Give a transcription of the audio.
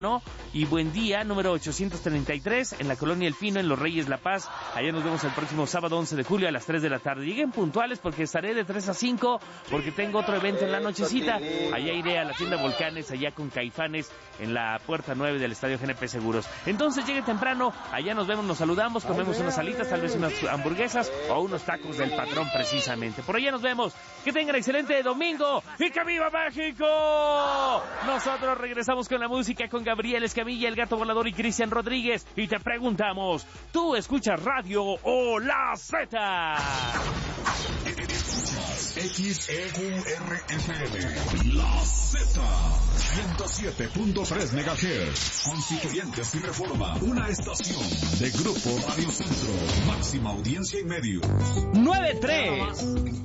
y Buen Día, número 833, en la Colonia El Pino, en Los Reyes La Paz. Allá nos vemos el próximo sábado 11 de julio a las 3 de la tarde. Lleguen puntuales porque estaré de 3 a 5, porque tengo otro evento en la nochecita. Allá iré a la tienda Volcanes, allá con Caifanes, en la puerta 9 del Estadio GNP Seguros. Entonces llegue temprano, allá nos vemos, nos saludamos, comemos unas alitas, tal vez unas hamburguesas o unos tacos del patrón precisamente. Por allá nos vemos. Que tengan excelente domingo y ¡que viva México! Nosotros regresamos con la música con Gabriel Escamilla, El Gato Volador y Cristian Rodríguez. Y te preguntamos, ¿tú escuchas radio o la Z? XEQRFM, la Z, 107.3 MHz, Constituyentes y Reforma, una estación de Grupo Radio Centro, máxima audiencia en medios. 93